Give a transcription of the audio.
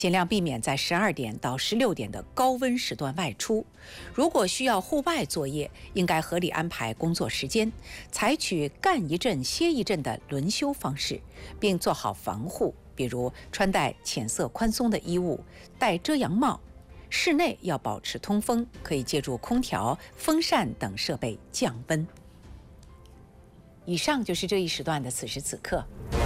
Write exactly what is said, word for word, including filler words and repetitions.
尽量避免在十二点到十六点的高温时段外出。如果需要户外作业，应该合理安排工作时间，采取干一阵歇一阵的轮休方式，并做好防护，比如穿戴浅色宽松的衣物，戴遮阳帽。室内要保持通风，可以借助空调、风扇等设备降温。以上就是这一时段的此时此刻。